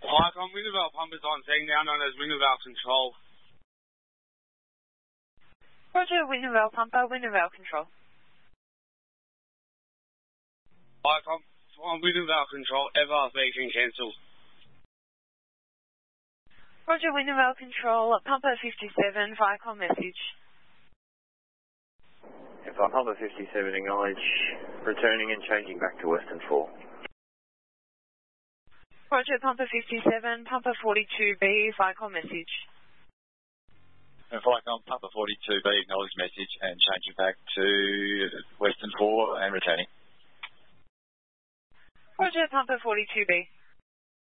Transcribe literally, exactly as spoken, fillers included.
Icon Wintervale pumpers on scene, now known as Wintervale Control. Roger, Wintervale pumper, Wintervale Control. Icon on Wintervale Control, ever beacon cancelled. Roger, Wintervale Control, pumper fifty-seven, Viacom message. If I pumper fifty-seven, acknowledge returning and changing back to Western four. Roger, pumper fifty-seven, pumper forty-two B, Viacom message. And Viacom, pumper forty-two B, acknowledge message and changing back to Western four and returning. Roger, pumper forty-two B.